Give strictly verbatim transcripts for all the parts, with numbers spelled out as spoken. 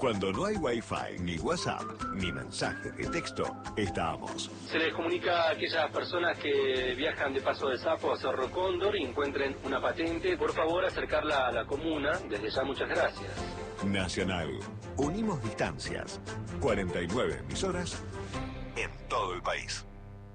Cuando no hay Wi-Fi, ni WhatsApp, ni mensaje de texto, estamos. Se les comunica a aquellas personas que viajan de Paso de Sapo a Cerro Cóndor y encuentren una patente, por favor acercarla a la comuna. Desde ya muchas gracias. Nacional. Unimos distancias. cuarenta y nueve emisoras en todo el país.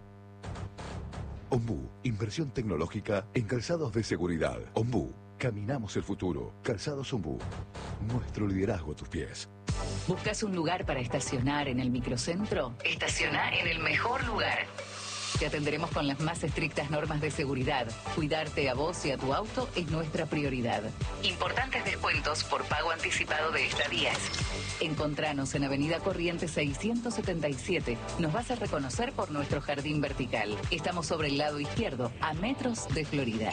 Ombú. Inversión tecnológica en calzados de seguridad. Ombú. Caminamos el futuro. Calzados Ombú. Nuestro liderazgo a tus pies. ¿Buscas un lugar para estacionar en el microcentro? Estaciona en el mejor lugar. Te atenderemos con las más estrictas normas de seguridad. Cuidarte a vos y a tu auto es nuestra prioridad. Importantes descuentos por pago anticipado de estadías. Encontranos en Avenida Corrientes seiscientos setenta y siete. Nos vas a reconocer por nuestro jardín vertical. Estamos sobre el lado izquierdo, a metros de Florida.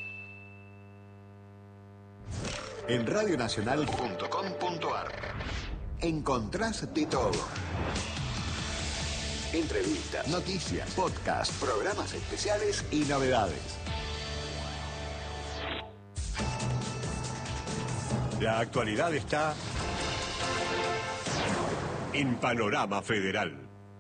En radionacional punto com punto ar encontrás de todo. Entrevistas, noticias, podcasts, programas especiales y novedades. La actualidad está en Panorama Federal.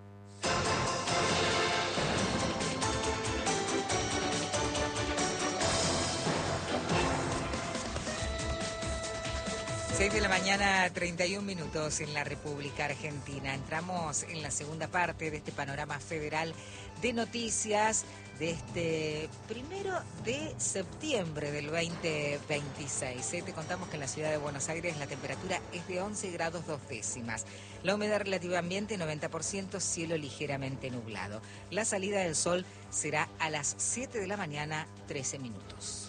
seis de la mañana, treinta y un minutos en la República Argentina. Entramos en la segunda parte de este panorama federal de noticias de este primero de septiembre del veinte veintiséis. ¿eh? Te contamos que en la ciudad de Buenos Aires la temperatura es de once grados dos décimas. La humedad relativa ambiente noventa por ciento, cielo ligeramente nublado. La salida del sol será a las siete de la mañana, trece minutos.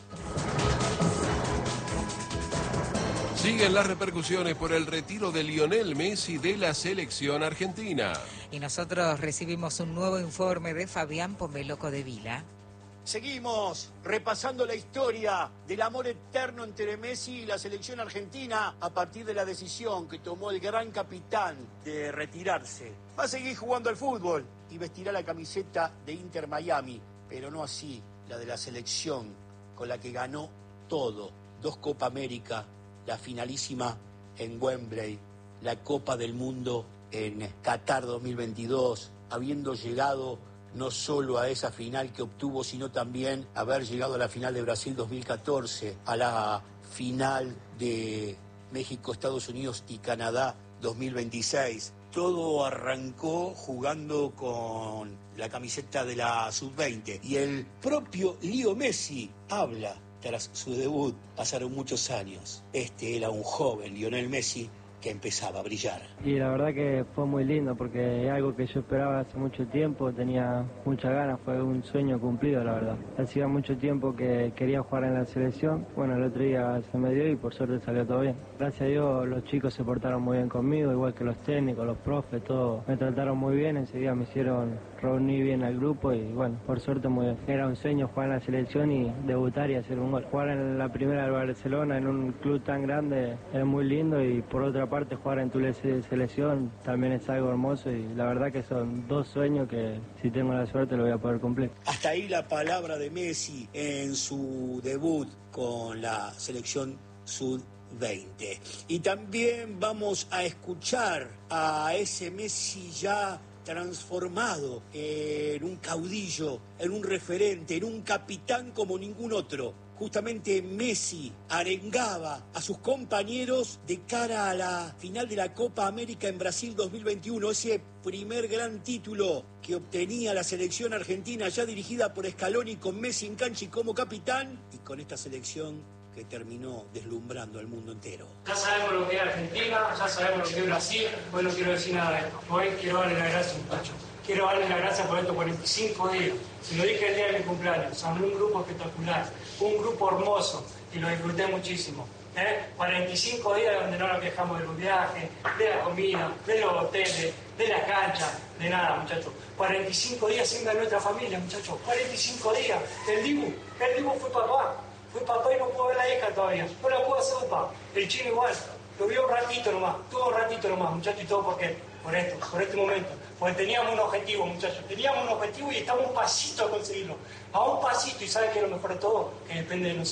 Siguen las repercusiones por el retiro de Lionel Messi de la selección argentina. Y nosotros recibimos un nuevo informe de Fabián Pomeloco de Vila. Seguimos repasando la historia del amor eterno entre Messi y la selección argentina a partir de la decisión que tomó el gran capitán de retirarse. Va a seguir jugando al fútbol y vestirá la camiseta de Inter Miami, pero no así la de la selección con la que ganó todo. Dos Copa América, la finalísima en Wembley, la Copa del Mundo en Qatar dos mil veintidós, habiendo llegado no solo a esa final que obtuvo, sino también haber llegado a la final de Brasil dos mil catorce, a la final de México, Estados Unidos y Canadá dos mil veintiséis. Todo arrancó jugando con la camiseta de la sub veinte y el propio Leo Messi habla. Tras su debut pasaron muchos años. Este era un joven Lionel Messi que empezaba a brillar. Y la verdad que fue muy lindo porque es algo que yo esperaba hace mucho tiempo, tenía muchas ganas, fue un sueño cumplido la verdad. Hacía mucho tiempo que quería jugar en la selección, bueno el otro día se me dio y por suerte salió todo bien. Gracias a Dios los chicos se portaron muy bien conmigo, igual que los técnicos, los profes, todos me trataron muy bien, enseguida me hicieron reunir bien al grupo y bueno, por suerte muy bien. Era un sueño jugar en la selección y debutar y hacer un gol. Jugar en la primera del Barcelona en un club tan grande es muy lindo y por otra parte jugar en tu selección también es algo hermoso y la verdad que son dos sueños que si tengo la suerte lo voy a poder cumplir. Hasta ahí la palabra de Messi en su debut con la selección sub veinte. Y también vamos a escuchar a ese Messi ya transformado en un caudillo, en un referente, en un capitán como ningún otro. Justamente Messi arengaba a sus compañeros de cara a la final de la Copa América en Brasil dos mil veintiuno, ese primer gran título que obtenía la selección argentina ya dirigida por Scaloni con Messi en cancha y como capitán, y con esta selección que terminó deslumbrando al mundo entero. Ya sabemos lo que es Argentina, ya sabemos lo que es Brasil, hoy no quiero decir nada de esto, hoy quiero darle las gracias muchachos. Quiero darle las gracias por estos cuarenta y cinco días. Se lo dije el día de mi cumpleaños. Son un grupo espectacular, un grupo hermoso y lo disfruté muchísimo. ¿Eh? cuarenta y cinco días donde no nos quejamos de los viajes, de la comida, de los hoteles, de la cancha, de nada, muchachos. cuarenta y cinco días sin ver a nuestra familia, muchachos. cuarenta y cinco días. El Dibu, el Dibu fue papá. Fue papá y no pudo ver a la hija todavía. No la pudo hacer papá. El chino igual. Lo vio un ratito nomás. Tuvo un ratito nomás, muchachos. Y todo porque, por esto, por este momento. Porque teníamos un objetivo, muchachos. Teníamos un objetivo y estamos a un pasito a conseguirlo. A un pasito. Y ¿saben qué es lo mejor de todo? Que depende de nosotros.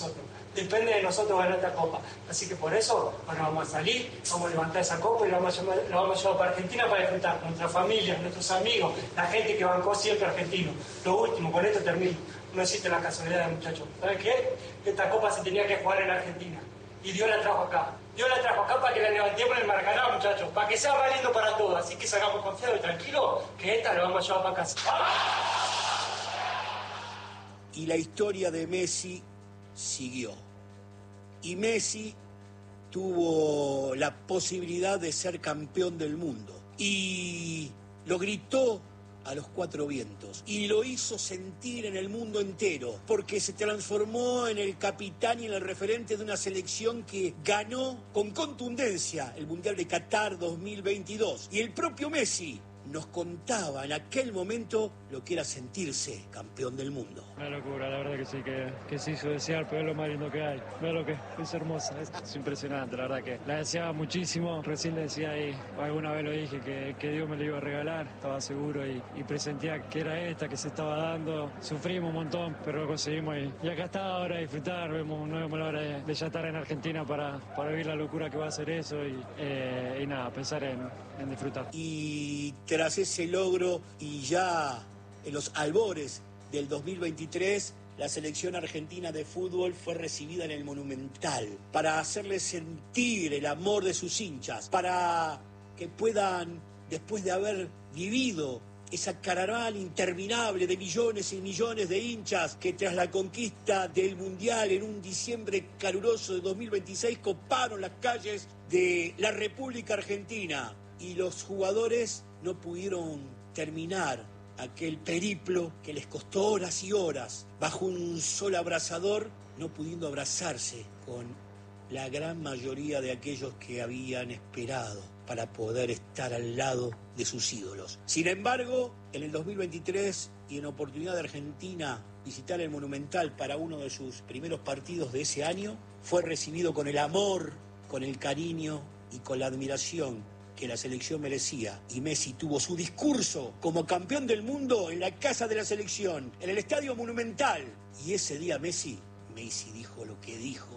Depende de nosotros ganar esta copa. Así que por eso ahora vamos a salir, vamos a levantar esa copa y la vamos a llevar, la vamos a llevar para Argentina para disfrutar con nuestra familia, nuestros amigos, la gente que bancó siempre argentino. Lo último, con esto termino. No existe la casualidad, muchachos. ¿Saben qué? Esta copa se tenía que jugar en Argentina. Y Dios la trajo acá. Dios la trajo acá para que la levantemos en el Maracaná, muchachos. Para que sea valiendo para todos. Así que salgamos confiados y tranquilos que esta la vamos a llevar para casa. Y la historia de Messi siguió. Y Messi tuvo la posibilidad de ser campeón del mundo. Y lo gritó a los cuatro vientos. Y lo hizo sentir en el mundo entero. Porque se transformó en el capitán y en el referente de una selección que ganó con contundencia el Mundial de Qatar dos mil veintidós. Y el propio Messi nos contaba en aquel momento lo que era sentirse campeón del mundo. Una locura, la verdad que sí, que, que se hizo desear, pero es lo más lindo que hay. Veo lo que es hermosa, es, es impresionante, la verdad que la deseaba muchísimo. Recién le decía ahí, alguna vez lo dije, que, que Dios me lo iba a regalar, estaba seguro y, y presentía que era esta, que se estaba dando. Sufrimos un montón, pero lo conseguimos y, y acá está ahora a disfrutar. Vemos, no vemos la hora de, de ya estar en Argentina para, para vivir la locura que va a ser eso y, eh, y nada, pensar en, en disfrutar. Y tras ese logro y ya en los albores del dos mil veintitrés, la selección argentina de fútbol fue recibida en el Monumental para hacerle sentir el amor de sus hinchas, para que puedan, después de haber vivido esa caravana interminable de millones y millones de hinchas que tras la conquista del Mundial en un diciembre caluroso de dos mil veintiséis coparon las calles de la República Argentina y los jugadores no pudieron terminar aquel periplo que les costó horas y horas bajo un solo abrazador, no pudiendo abrazarse con la gran mayoría de aquellos que habían esperado para poder estar al lado de sus ídolos. Sin embargo, en el dos mil veintitrés y en oportunidad de Argentina visitar el Monumental para uno de sus primeros partidos de ese año, fue recibido con el amor, con el cariño y con la admiración que la selección merecía. Y Messi tuvo su discurso como campeón del mundo en la casa de la selección, en el Estadio Monumental. Y ese día Messi, Messi dijo lo que dijo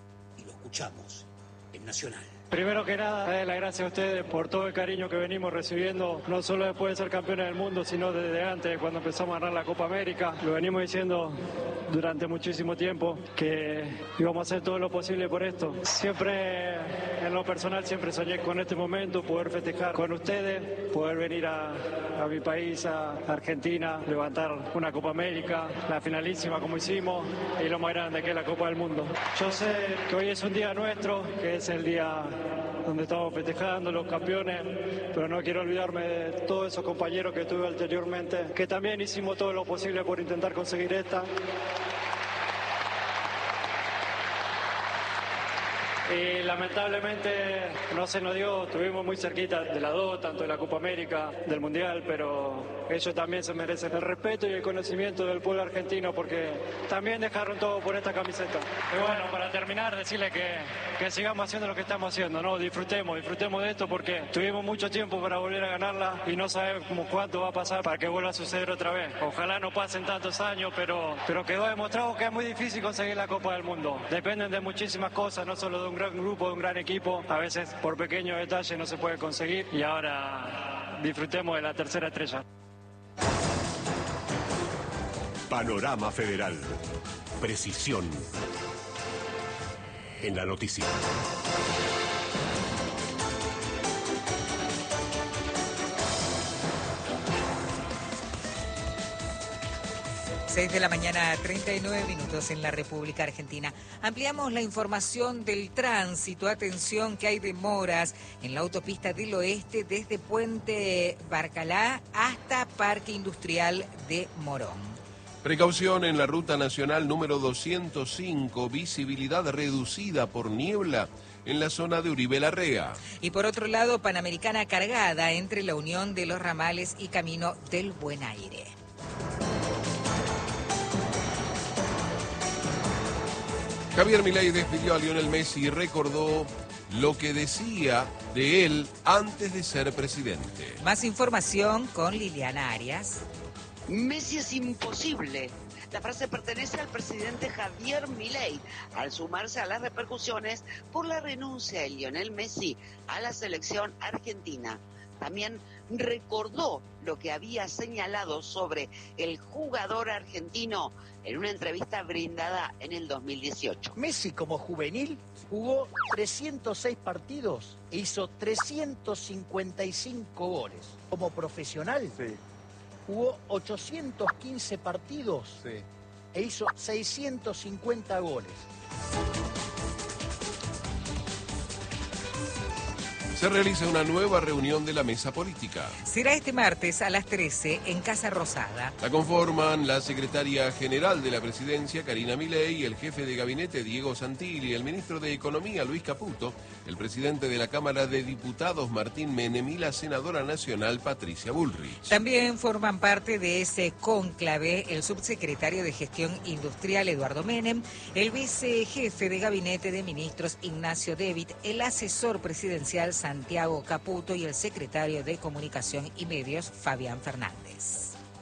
y lo escuchamos en Nacional. Primero que nada, darle las gracias a ustedes por todo el cariño que venimos recibiendo, no solo después de ser campeones del mundo, sino desde antes, cuando empezamos a ganar la Copa América. Lo venimos diciendo durante muchísimo tiempo, que íbamos a hacer todo lo posible por esto. Siempre, en lo personal, siempre soñé con este momento, poder festejar con ustedes, poder venir a, a mi país, a Argentina, levantar una Copa América, la finalísima como hicimos, y lo más grande que es la Copa del Mundo. Yo sé que hoy es un día nuestro, que es el día donde estamos festejando los campeones, pero no quiero olvidarme de todos esos compañeros que tuve anteriormente, que también hicimos todo lo posible por intentar conseguir esta. Y lamentablemente no se nos dio, estuvimos muy cerquita de las dos, tanto de la Copa América, del Mundial, pero ellos también se merecen el respeto y el conocimiento del pueblo argentino porque también dejaron todo por esta camiseta. Y bueno, para terminar, decirles que, que sigamos haciendo lo que estamos haciendo, ¿no? Disfrutemos, disfrutemos de esto porque tuvimos mucho tiempo para volver a ganarla y no sabemos cuánto va a pasar para que vuelva a suceder otra vez. Ojalá no pasen tantos años, pero, pero quedó demostrado que es muy difícil conseguir la Copa del Mundo. Dependen de muchísimas cosas, no solo de un gran grupo, de un gran equipo, a veces por pequeños detalles no se puede conseguir y ahora disfrutemos de la tercera estrella. Panorama Federal. Precisión en la noticia. seis de la mañana, treinta y nueve minutos en la República Argentina. Ampliamos la información del tránsito. Atención que hay demoras en la autopista del Oeste desde Puente Barcalá hasta Parque Industrial de Morón. Precaución en la ruta nacional número doscientos cinco, visibilidad reducida por niebla en la zona de Uribe Larrea. Y por otro lado, Panamericana cargada entre la Unión de los Ramales y Camino del Buen Aire. Javier Milei despidió a Lionel Messi y recordó lo que decía de él antes de ser presidente. Más información con Liliana Arias. Messi es imposible. La frase pertenece al presidente Javier Milei, al sumarse a las repercusiones por la renuncia de Lionel Messi a la selección argentina. También recordó lo que había señalado sobre el jugador argentino en una entrevista brindada en el dos mil dieciocho. Messi como juvenil jugó trescientos seis partidos e hizo trescientos cincuenta y cinco goles. Como profesional sí. jugó ochocientos quince partidos sí. e hizo seiscientos cincuenta goles. Se realiza una nueva reunión de la mesa política. Será este martes a las trece en Casa Rosada. La conforman la secretaria general de la presidencia, Karina Milei, el jefe de gabinete, Diego Santilli, el ministro de Economía, Luis Caputo, el presidente de la Cámara de Diputados, Martín Menem, y la senadora nacional, Patricia Bullrich. También forman parte de ese cónclave el subsecretario de Gestión Industrial, Eduardo Menem, el vicejefe de gabinete de ministros, Ignacio Débit, el asesor presidencial, Santiago Caputo, y el secretario de Comunicación y Medios, Fabián Fernández.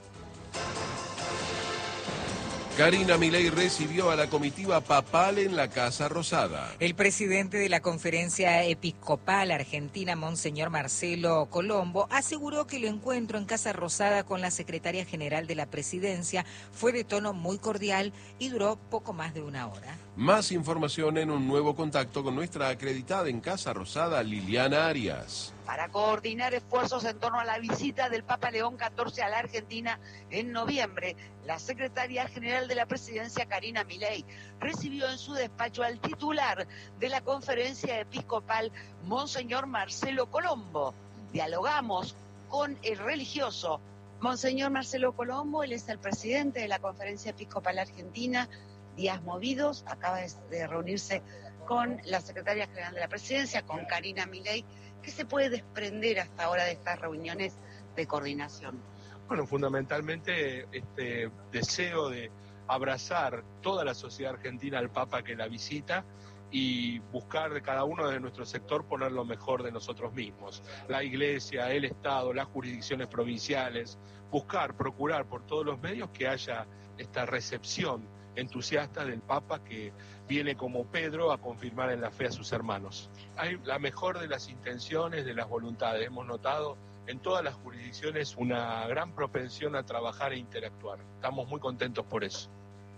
Karina Milei recibió a la comitiva papal en la Casa Rosada. El presidente de la Conferencia Episcopal Argentina, Monseñor Marcelo Colombo, aseguró que el encuentro en Casa Rosada con la secretaria general de la presidencia fue de tono muy cordial y duró poco más de una hora. Más información en un nuevo contacto con nuestra acreditada en Casa Rosada, Liliana Arias. Para coordinar esfuerzos en torno a la visita del Papa León catorce a la Argentina en noviembre, la secretaria general de la presidencia, Karina Milei, recibió en su despacho al titular de la Conferencia Episcopal, Monseñor Marcelo Colombo. Dialogamos con el religioso. Monseñor Marcelo Colombo, él es el presidente de la Conferencia Episcopal Argentina. Días movidos, acaba de reunirse con la secretaria general de la presidencia, con Karina Milei. ¿Qué se puede desprender hasta ahora de estas reuniones de coordinación? Bueno, fundamentalmente este deseo de abrazar toda la sociedad argentina al Papa que la visita y buscar de cada uno de nuestro sector poner lo mejor de nosotros mismos. La Iglesia, el Estado, las jurisdicciones provinciales, buscar, procurar por todos los medios que haya esta recepción entusiasta del Papa que viene como Pedro a confirmar en la fe a sus hermanos. Hay la mejor de las intenciones, de las voluntades. Hemos notado en todas las jurisdicciones una gran propensión a trabajar e interactuar. Estamos muy contentos por eso.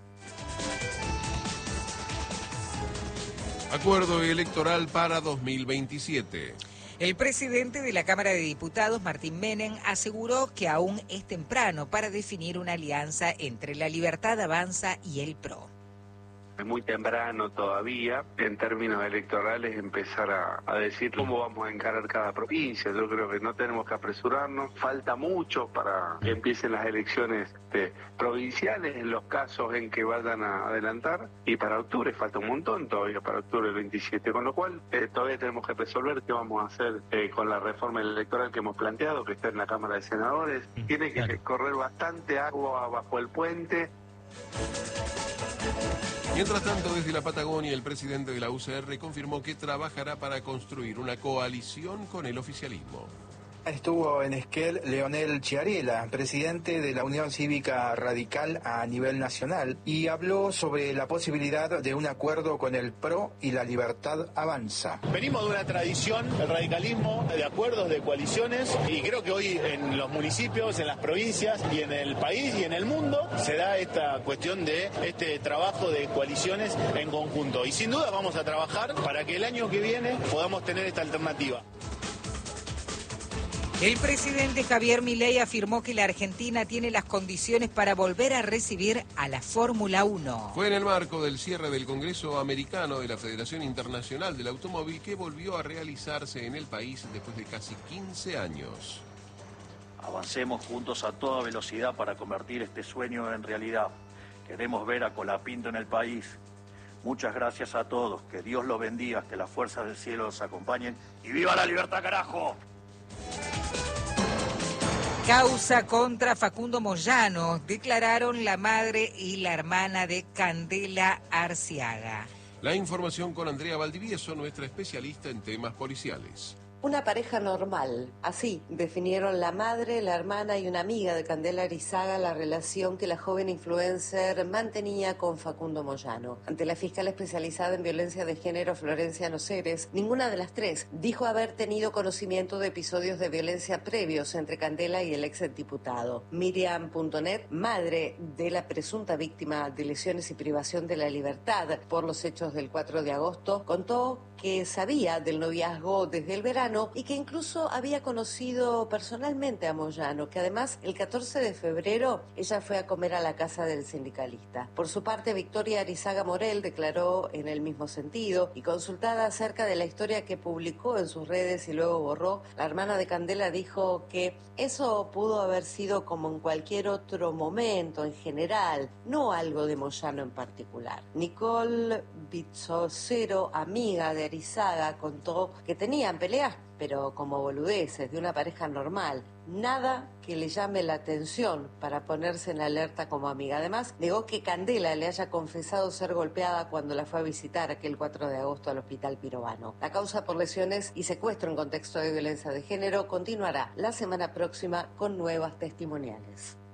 Acuerdo electoral para dos mil veintisiete. El presidente de la Cámara de Diputados, Martín Menem, aseguró que aún es temprano para definir una alianza entre La Libertad Avanza y el P R O. Es muy temprano todavía, en términos electorales, empezar a, a decir cómo vamos a encarar cada provincia. Yo creo que no tenemos que apresurarnos. Falta mucho para que empiecen las elecciones este, provinciales, en los casos en que vayan a adelantar. Y para octubre falta un montón todavía, para octubre del veintisiete. Con lo cual, eh, todavía tenemos que resolver qué vamos a hacer eh, con la reforma electoral que hemos planteado, que está en la Cámara de Senadores. Tiene que correr bastante agua bajo el puente. Mientras tanto, desde la Patagonia, el presidente de la U C R confirmó que trabajará para construir una coalición con el oficialismo. Estuvo en Esquel Leonel Chiarella, presidente de la Unión Cívica Radical a nivel nacional, y habló sobre la posibilidad de un acuerdo con el P R O y La Libertad Avanza. Venimos de una tradición, el radicalismo, de acuerdos, de coaliciones, y creo que hoy en los municipios, en las provincias y en el país y en el mundo se da esta cuestión de este trabajo de coaliciones en conjunto. Y sin duda vamos a trabajar para que el año que viene podamos tener esta alternativa. El presidente Javier Milei afirmó que la Argentina tiene las condiciones para volver a recibir a la Fórmula uno. Fue en el marco del cierre del Congreso Americano de la Federación Internacional del Automóvil que volvió a realizarse en el país después de casi quince años. Avancemos juntos a toda velocidad para convertir este sueño en realidad. Queremos ver a Colapinto en el país. Muchas gracias a todos, que Dios los bendiga, que las fuerzas del cielo los acompañen y ¡viva la libertad, carajo! Causa contra Facundo Moyano, declararon la madre y la hermana de Candela Arciaga. La información con Andrea Valdivieso, nuestra especialista en temas policiales. una pareja normal. Así definieron la madre, la hermana y una amiga de Candela Arizaga la relación que la joven influencer mantenía con Facundo Moyano. Ante la fiscal especializada en violencia de género, Florencia Noceres, ninguna de las tres dijo haber tenido conocimiento de episodios de violencia previos entre Candela y el exdiputado. Miriam punto net, madre de la presunta víctima de lesiones y privación de la libertad por los hechos del cuatro de agosto, contó que sabía del noviazgo desde el verano y que incluso había conocido personalmente a Moyano, que además el catorce de febrero ella fue a comer a la casa del sindicalista. Por su parte, Victoria Arizaga Morel declaró en el mismo sentido y consultada acerca de la historia que publicó en sus redes y luego borró, la hermana de Candela dijo que eso pudo haber sido como en cualquier otro momento en general, no algo de Moyano en particular. Nicole Bizzocero, amiga de Arizaga, contó que tenían peleas, pero como boludeces de una pareja normal, nada que le llame la atención para ponerse en alerta como amiga. Además, negó que Candela le haya confesado ser golpeada cuando la fue a visitar aquel cuatro de agosto al Hospital Pirovano. La causa por lesiones y secuestro en contexto de violencia de género continuará la semana próxima con nuevas testimoniales.